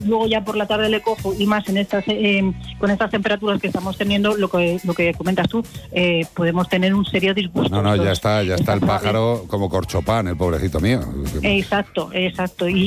luego ya por la tarde le cojo, y más con estas temperaturas que estamos teniendo, lo que comentas tú, podemos tener un serio disgusto. No, ya está el pájaro como corchopán, el pobrecito mío. Exacto.